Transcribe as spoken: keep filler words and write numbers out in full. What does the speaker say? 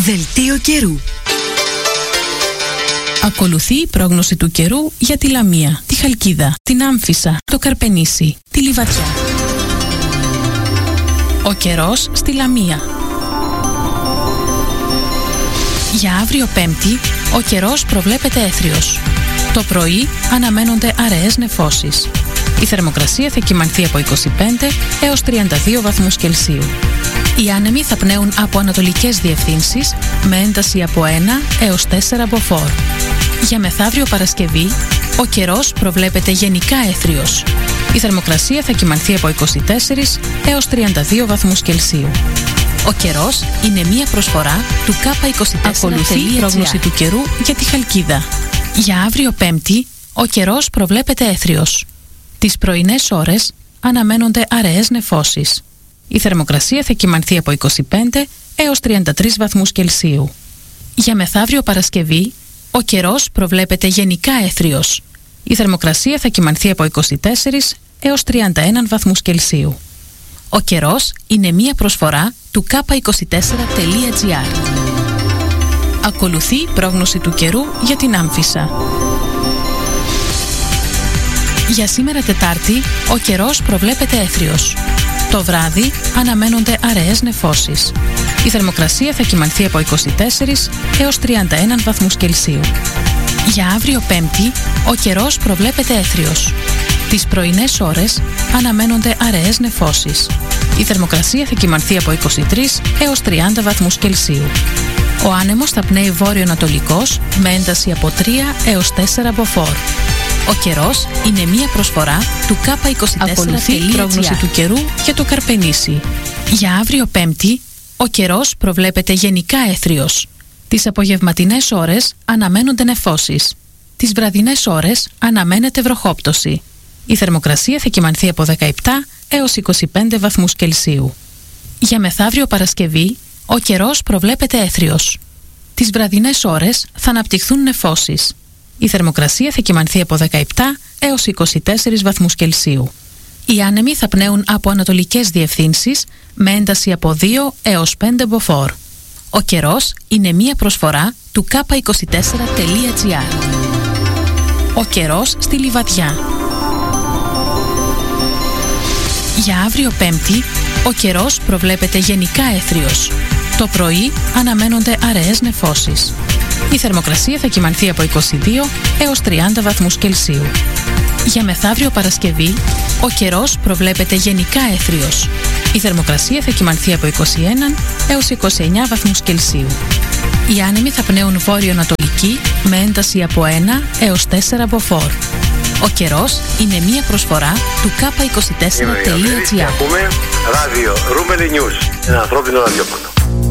Δελτίο καιρού. Ακολουθεί η πρόγνωση του καιρού για τη Λαμία, τη Χαλκίδα, την Άμφισσα, το Καρπενήσι, τη Λιβαδιά. Ο καιρός στη Λαμία. Για αύριο Πέμπτη, ο καιρός προβλέπεται έθριος. Το πρωί αναμένονται αραιές νεφώσεις. Η θερμοκρασία θα κυμανθεί από είκοσι πέντε έως τριάντα δύο βαθμούς Κελσίου. Οι άνεμοι θα πνέουν από ανατολικές διευθύνσεις με ένταση από ένα έως τέσσερα μποφόρ. Για μεθαύριο Παρασκευή, ο καιρός προβλέπεται γενικά έθριος. Η θερμοκρασία θα κυμανθεί από είκοσι τέσσερα έως τριάντα δύο βαθμούς Κελσίου. Ο καιρός είναι μία προσφορά του κάπα είκοσι τέσσερα. Ακολουθεί η πρόγνωση του καιρού για τη Χαλκίδα. Για αύριο Πέμπτη, ο καιρός προβλέπεται έθριος. Τις πρωινές ώρες αναμένονται αραιές νεφώσεις. Η θερμοκρασία θα κυμανθεί από είκοσι πέντε έως τριάντα τρεις βαθμούς Κελσίου. Για μεθαύριο Παρασκευή, ο καιρός προβλέπεται γενικά έθριος. Η θερμοκρασία θα κυμανθεί από είκοσι τέσσερα έως τριάντα ένα βαθμούς Κελσίου. Ο καιρός είναι μία προσφορά του κάπα είκοσι τέσσερα τελεία τζι άρ. Ακολουθεί η πρόγνωση του καιρού για την Άμφισσα. Για σήμερα Τετάρτη, ο καιρός προβλέπεται έθριος. Το βράδυ αναμένονται αραιές νεφώσεις. Η θερμοκρασία θα κυμανθεί από είκοσι τέσσερα έως τριάντα ένα βαθμούς Κελσίου. Για αύριο Πέμπτη, ο καιρός προβλέπεται έθριος. Τις πρωινές ώρες αναμένονται αραιές νεφώσεις. Η θερμοκρασία θα κυμανθεί από είκοσι τρία έως τριάντα βαθμούς Κελσίου. Ο άνεμος θα πνέει βόρειο-ανατολικός με ένταση από τρία έως τέσσερα μποφόρ. Ο καιρός είναι μία προσφορά του κάπα είκοσι τέσσερα. Ακολουθεί η πρόγνωση του καιρού για το Καρπενήσι. Για αύριο Πέμπτη, ο καιρός προβλέπεται γενικά έθριος. Τις απογευματινές ώρες αναμένονται νεφώσεις. Τις βραδινές ώρες αναμένεται βροχόπτωση. Η θερμοκρασία θα κυμανθεί από δεκαεπτά έως είκοσι πέντε βαθμούς Κελσίου. Για μεθαύριο Παρασκευή, ο καιρός προβλέπεται έθριος. Τις βραδινές ώρες θα αναπτυχθούν νεφώσεις. Η θερμοκρασία θα κυμανθεί από δεκαεπτά έως είκοσι τέσσερα βαθμούς Κελσίου. Οι άνεμοι θα πνέουν από ανατολικές διευθύνσεις με ένταση από δύο έως πέντε μποφόρ. Ο καιρός είναι μία προσφορά του κάπα είκοσι τέσσερα τελεία τζι άρ. Ο καιρός στη Λιβαδιά. Για αύριο Πέμπτη, ο καιρός προβλέπεται γενικά έθριος. Το πρωί αναμένονται αραιές νεφώσεις. Η θερμοκρασία θα κυμανθεί από είκοσι δύο έως τριάντα βαθμούς Κελσίου. Για μεθαύριο Παρασκευή, ο καιρός προβλέπεται γενικά έθριος. Η θερμοκρασία θα κυμανθεί από είκοσι ένα έως είκοσι εννέα βαθμούς Κελσίου. Οι άνεμοι θα πνέουν βόρειο-ανατολική με ένταση από ένα έως τέσσερα μποφόρ. Ο καιρός είναι μία προσφορά του κάπα είκοσι τέσσερα τελεία τζι άρ. Ακούμε ράδιο Ρούμελι News, ένα ανθρώπινο ραδιόφωνο.